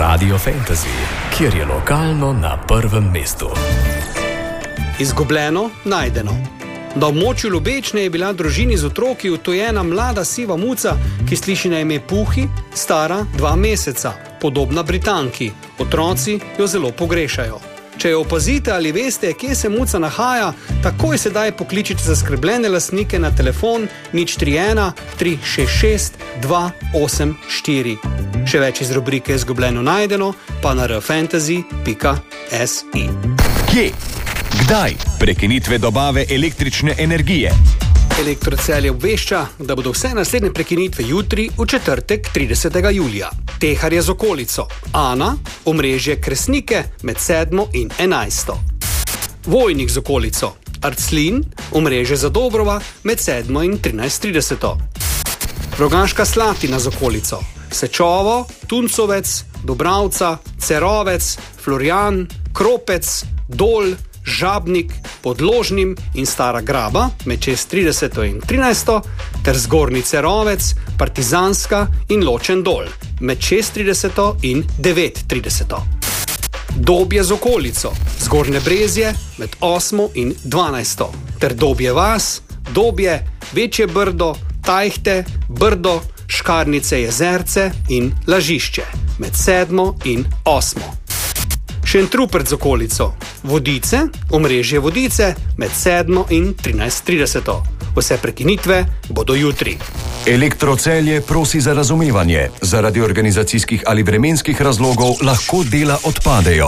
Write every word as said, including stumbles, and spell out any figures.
Radio Fantasy, kjer je lokalno na prvem mestu. Izgubljeno, najdeno. Na območju Ljubečne je bila družini z otroki utojena mlada siva muca, ki sliši na ime Puhi, stara dva meseca, podobna Britanki. Otroci jo zelo pogrešajo. Če jo opazite ali veste, kje se muca nahaja, takoj sedaj pokličite zaskrbljene lastnike na telefon nič tri ena tri šest šest dva osem štiri. Še več iz rubrike Izgubljeno najdeno pa na r fantasy pika s i. Kje? Kdaj? Prekinitve dobave električne energije. Elektrocelje obvešča, da bodo vse naslednje prekinitve jutri v četrtek tridesetega julija. Teharje z okolico. Ana, omrežje Kresnike med sedmo in enajsto. Vojnik z okolico. Arclin, omrežje Zadobrova med sedmo in trinajst trideset. Rogaška Slatina z okolico. Sečovo, Tuncovec, Dobravca, Cerovec, Florjan, Kropec, Dol, Žabnik, Podložnim in Stara Graba med šest trideset in trinajst ter Zgornji Cerovec, Partizanska in Ločen Dol med šest trideset in devet trideset. Dobje z okolico, Zgornje Brezje med osmo in dvanajsto ter Dobje vas, Dobje, Večje Brdo, Tajhte, Brdo, Škarnice Jezerce in Lažišče med sedmo in osmo. Šentrupert z okolico. Vodice, omrežje Vodice med sedmo in trinajst trideset. Vse prekinitve bodo jutri. Elektrocelje prosi za razumevanje. Zaradi organizacijskih ali vremenskih razlogov lahko dela odpadejo.